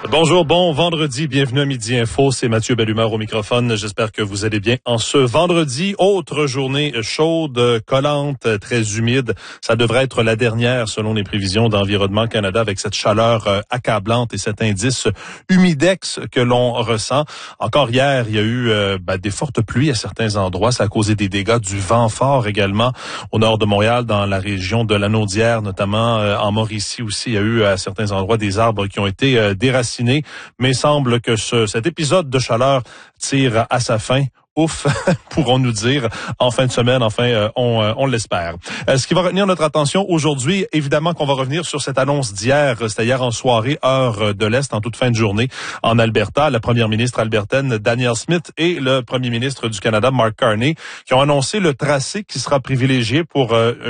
Bonjour, bon vendredi, bienvenue à Midi Info, c'est Mathieu Bellumeur au microphone. J'espère que vous allez bien en ce vendredi. Autre journée chaude, collante, très humide. Ça devrait être la dernière selon les prévisions d'Environnement Canada avec cette chaleur accablante et cet indice humidex que l'on ressent. Encore hier, il y a eu des fortes pluies à certains endroits. Ça a causé des dégâts, du vent fort également au nord de Montréal, dans la région de la Naudière, notamment en Mauricie aussi. Il y a eu à certains endroits des arbres qui ont été déracinés. Mais il semble que cet épisode de chaleur tire à sa fin. Ouf, pourrons-nous dire, en fin de semaine, on l'espère. Ce qui va retenir notre attention aujourd'hui, évidemment qu'on va revenir sur cette annonce d'hier, c'était hier en soirée, heure de l'Est, en toute fin de journée, en Alberta. La première ministre albertaine, Danielle Smith, et le premier ministre du Canada, Mark Carney, qui ont annoncé le tracé qui sera privilégié pour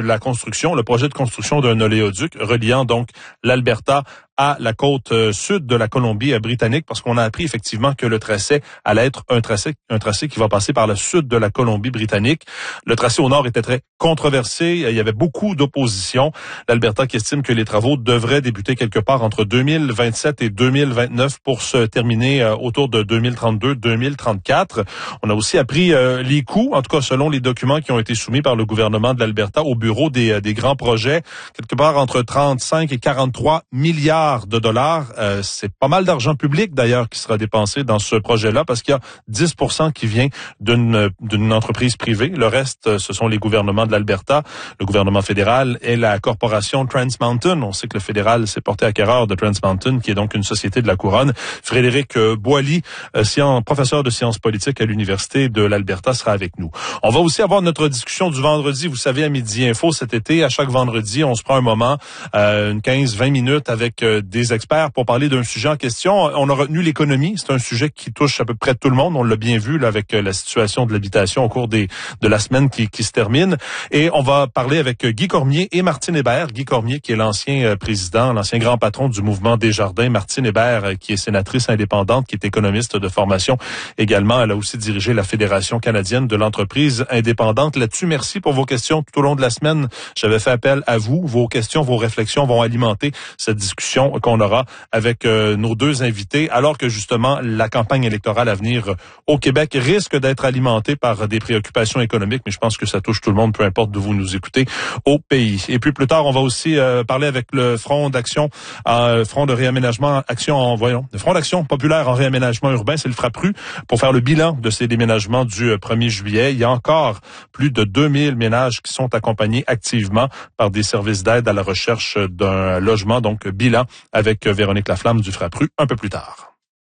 le projet de construction d'un oléoduc reliant donc l'Alberta à la côte sud de la Colombie-Britannique, parce qu'on a appris effectivement que le tracé allait être un tracé qui va passer par le sud de la Colombie-Britannique. Le tracé au nord était très controversé, il y avait beaucoup d'opposition. L'Alberta qui estime que les travaux devraient débuter quelque part entre 2027 et 2029 pour se terminer autour de 2032-2034. On a aussi appris les coûts, en tout cas selon les documents qui ont été soumis par le gouvernement de l'Alberta au bureau des grands projets, quelque part entre 35 et 43 milliards de dollars. C'est pas mal d'argent public d'ailleurs qui sera dépensé dans ce projet-là parce qu'il y a 10% qui vient d'une entreprise privée. Le reste, ce sont les gouvernements de l'Alberta, le gouvernement fédéral et la corporation Trans Mountain. On sait que le fédéral s'est porté acquéreur de Trans Mountain, qui est donc une société de la couronne. Frédéric Boily, professeur de sciences politiques à l'Université de l'Alberta, sera avec nous. On va aussi avoir notre discussion du vendredi. Vous savez, à Midi Info, cet été, à chaque vendredi, on se prend un moment, une 15-20 minutes avec des experts pour parler d'un sujet en question. On a retenu l'économie. C'est un sujet qui touche à peu près tout le monde. On l'a bien vu là, avec la situation de l'habitation au cours de la semaine qui se termine. Et on va parler avec Guy Cormier et Martine Hébert. Guy Cormier, qui est l'ancien président, l'ancien grand patron du mouvement Desjardins. Martine Hébert, qui est sénatrice indépendante, qui est économiste de formation également. Elle a aussi dirigé la Fédération canadienne de l'entreprise indépendante. Là-dessus, merci pour vos questions tout au long de la semaine. J'avais fait appel à vous. Vos questions, vos réflexions vont alimenter cette discussion qu'on aura avec nos deux invités, alors que justement la campagne électorale à venir au Québec risque d'être alimentée par des préoccupations économiques, mais je pense que ça touche tout le monde, peu importe d'où vous nous écoutez, au pays. Et puis plus tard, on va aussi parler avec le Front d'action, Front de réaménagement, le Front d'action populaire en réaménagement urbain, c'est le FRAPRU, pour faire le bilan de ces déménagements du 1er juillet. Il y a encore plus de 2000 ménages qui sont accompagnés activement par des services d'aide à la recherche d'un logement, donc bilan avec Véronique Laflamme du FRAPRU un peu plus tard.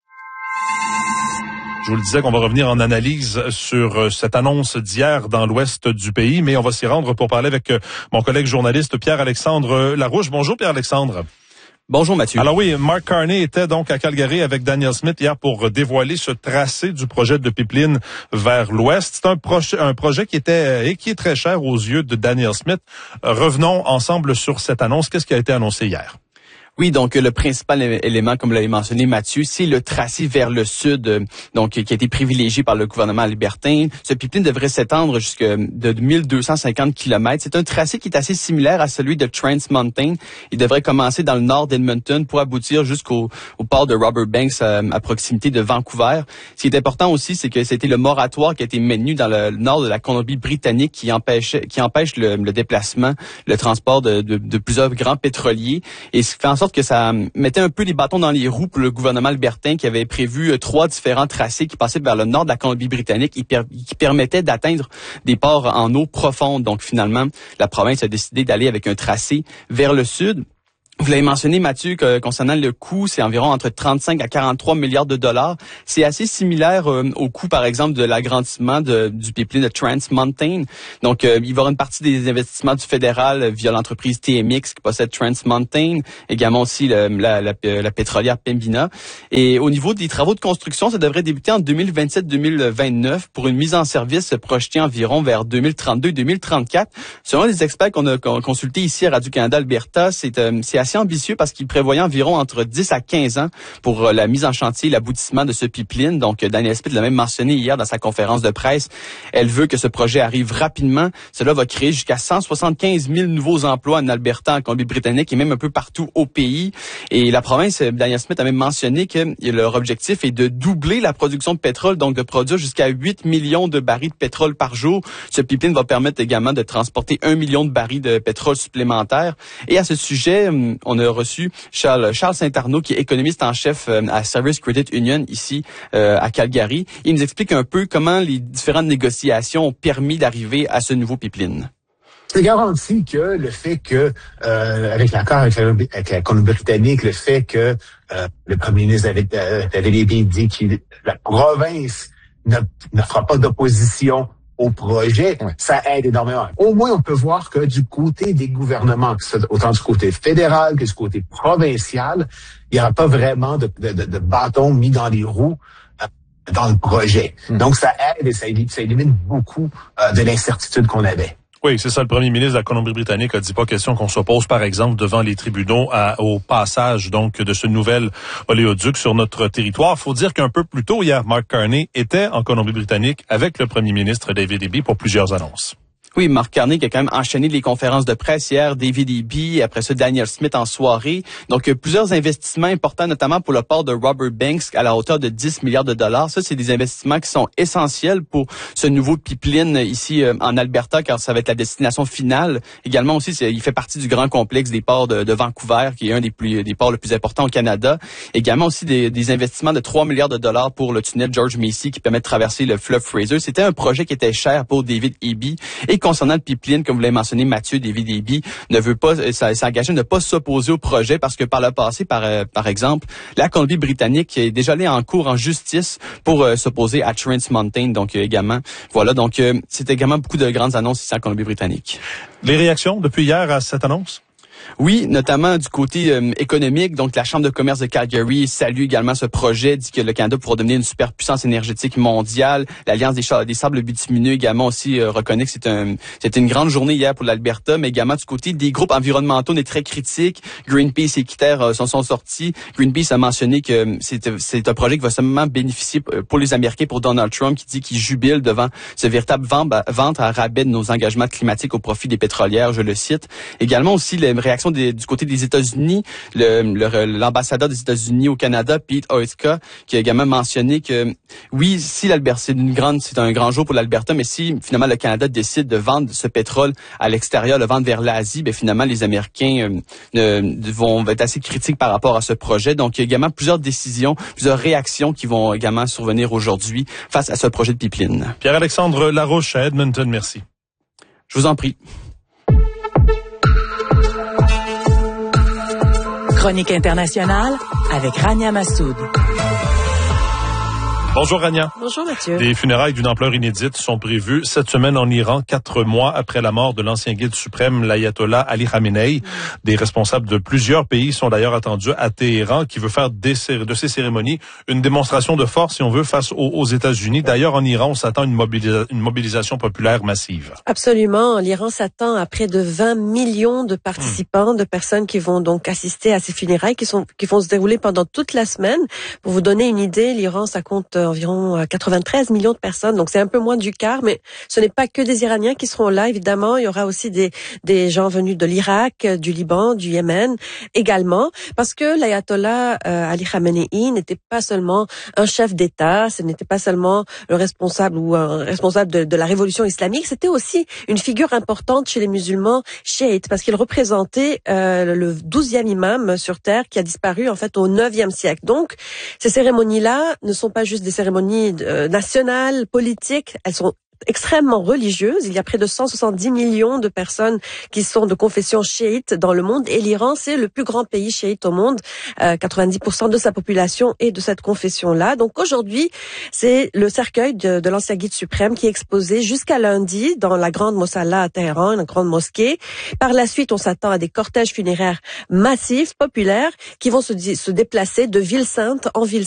Je vous le disais qu'on va revenir en analyse sur cette annonce d'hier dans l'ouest du pays, mais on va s'y rendre pour parler avec mon collègue journaliste Pierre-Alexandre Larouche. Bonjour Pierre-Alexandre. Bonjour Mathieu. Alors oui, Mark Carney était donc à Calgary avec Danielle Smith hier pour dévoiler ce tracé du projet de pipeline vers l'ouest. C'est un projet qui est très cher aux yeux de Danielle Smith. Revenons ensemble sur cette annonce. Qu'est-ce qui a été annoncé hier? Oui, donc le principal élément, comme l'avait mentionné Mathieu, c'est le tracé vers le sud, donc qui a été privilégié par le gouvernement albertain. Ce pipeline devrait s'étendre jusqu'à de 1250 km. C'est un tracé qui est assez similaire à celui de Trans Mountain. Il devrait commencer dans le nord d'Edmonton pour aboutir jusqu'au port de Robert Banks à proximité de Vancouver. Ce qui est important aussi, c'est que c'était le moratoire qui a été maintenu dans le nord de la Colombie-Britannique qui empêche le déplacement, le transport de plusieurs grands pétroliers, et ce qui fait en sorte que ça mettait un peu les bâtons dans les roues pour le gouvernement albertain qui avait prévu 3 différents tracés qui passaient vers le nord de la Colombie-Britannique et qui permettaient d'atteindre des ports en eau profonde. Donc finalement, la province a décidé d'aller avec un tracé vers le sud. Vous l'avez mentionné, Mathieu, que concernant le coût, c'est environ entre 35 à 43 milliards de dollars. C'est assez similaire au coût, par exemple, de l'agrandissement du pipeline de Trans Mountain. Donc, il va y avoir une partie des investissements du fédéral via l'entreprise TMX qui possède Trans Mountain, également aussi la pétrolière Pembina. Et au niveau des travaux de construction, ça devrait débuter en 2027-2029 pour une mise en service projetée environ vers 2032-2034. Selon les experts qu'on a consultés ici à Radio-Canada Alberta, c'est assez assez ambitieux parce qu'il prévoyait environ entre 10 à 15 ans pour la mise en chantier, l'aboutissement de ce pipeline. Donc, Danielle Smith l'a même mentionné hier dans sa conférence de presse. Elle veut que ce projet arrive rapidement. Cela va créer jusqu'à 175 000 nouveaux emplois en Alberta, en Colombie-Britannique et même un peu partout au pays. Et la province, Danielle Smith a même mentionné que leur objectif est de doubler la production de pétrole, donc de produire jusqu'à 8 millions de barils de pétrole par jour. Ce pipeline va permettre également de transporter 1 million de barils de pétrole supplémentaires. Et à ce sujet, on a reçu Charles Saint-Arnaud, qui est économiste en chef à Service Credit Union ici à Calgary. Il nous explique un peu comment les différentes négociations ont permis d'arriver à ce nouveau pipeline. C'est garanti que le fait que, avec l'accord avec la Colombie-Britannique, le fait que le premier ministre David Eby dit que la province ne fera pas d'opposition au projet, ça aide énormément. Au moins, on peut voir que du côté des gouvernements, autant du côté fédéral que du côté provincial, il n'y aura pas vraiment de bâton mis dans les roues dans le projet. Donc, ça aide et ça élimine beaucoup de l'incertitude qu'on avait. Oui, c'est ça. Le premier ministre de la Colombie-Britannique a dit pas question qu'on s'oppose, par exemple, devant les tribunaux au passage donc de ce nouvel oléoduc sur notre territoire. Faut dire qu'un peu plus tôt hier, Mark Carney était en Colombie-Britannique avec le premier ministre David Eby pour plusieurs annonces. Oui, Mark Carney qui a quand même enchaîné les conférences de presse hier, David Eby, après ça Danielle Smith en soirée. Donc plusieurs investissements importants, notamment pour le port de Robert Banks à la hauteur de 10 milliards de dollars. Ça, c'est des investissements qui sont essentiels pour ce nouveau pipeline ici en Alberta, car ça va être la destination finale. Également aussi, il fait partie du grand complexe des ports de Vancouver, qui est un des ports les plus importants au Canada. Également aussi des investissements de 3 milliards de dollars pour le tunnel George Macy qui permet de traverser le fleuve Fraser. C'était un projet qui était cher pour David Eby. Et concernant le pipeline, comme vous l'avez mentionné, Mathieu, David Eby s'est engagé à ne pas s'opposer au projet parce que par le passé, par exemple, la Colombie-Britannique est déjà allée en cours en justice pour s'opposer à Trans Mountain. Donc également, voilà. Donc c'est également beaucoup de grandes annonces ici en Colombie-Britannique. Les réactions depuis hier à cette annonce? Oui, notamment du côté économique. Donc, la Chambre de commerce de Calgary salue également ce projet, dit que le Canada pourra devenir une superpuissance énergétique mondiale. L'Alliance des sables bitumineux également aussi reconnaît que c'était une grande journée hier pour l'Alberta, mais également du côté des groupes environnementaux, on est très critiques. Greenpeace et Équiterre s'en sont sortis. Greenpeace a mentionné que c'est un projet qui va seulement bénéficier pour les Américains, pour Donald Trump, qui dit qu'il jubile devant ce véritable vente à rabais de nos engagements climatiques au profit des pétrolières, je le cite. Également aussi les réactions du côté des États-Unis, l'ambassadeur des États-Unis au Canada, Pete Oetka, qui a également mentionné que oui, si l'Alberta, c'est un grand jour pour l'Alberta, mais si finalement le Canada décide de vendre ce pétrole à l'extérieur, le vendre vers l'Asie, ben finalement les Américains vont être assez critiques par rapport à ce projet. Donc il y a également plusieurs décisions, plusieurs réactions qui vont également survenir aujourd'hui face à ce projet de pipeline. Pierre-Alexandre Larouche à Edmonton, merci. Je vous en prie. Chronique internationale avec Rania Massoud. Bonjour Rania. Bonjour Mathieu. Des funérailles d'une ampleur inédite sont prévues cette semaine en Iran, 4 mois après la mort de l'ancien guide suprême, l'ayatollah Ali Khamenei. Des responsables de plusieurs pays sont d'ailleurs attendus à Téhéran, qui veut faire de ces cérémonies une démonstration de force, si on veut, face aux États-Unis. D'ailleurs, en Iran, on s'attend à une mobilisation populaire massive. Absolument. L'Iran s'attend à près de 20 millions de participants, de personnes qui vont donc assister à ces funérailles qui vont se dérouler pendant toute la semaine. Pour vous donner une idée, l'Iran, ça compte environ 93 millions de personnes, donc c'est un peu moins du quart, mais ce n'est pas que des Iraniens qui seront là, évidemment. Il y aura aussi des gens venus de l'Irak, du Liban, du Yémen également, parce que l'ayatollah Ali Khamenei n'était pas seulement un chef d'État, ce n'était pas seulement le responsable ou un responsable de la révolution islamique, c'était aussi une figure importante chez les musulmans chiites, parce qu'il représentait le 12e imam sur terre qui a disparu en fait au 9e siècle. Donc, ces cérémonies-là ne sont pas juste des cérémonies nationales, politiques, elles sont extrêmement religieuse. Il y a près de 170 millions de personnes qui sont de confession chiite dans le monde, et l'Iran, c'est le plus grand pays chiite au monde. 90% de sa population est de cette confession-là. Donc aujourd'hui, c'est le cercueil de l'ancien guide suprême qui est exposé jusqu'à lundi dans la grande Mosalla à Téhéran, une grande mosquée. Par la suite, on s'attend à des cortèges funéraires massifs, populaires, qui vont se déplacer de ville sainte en ville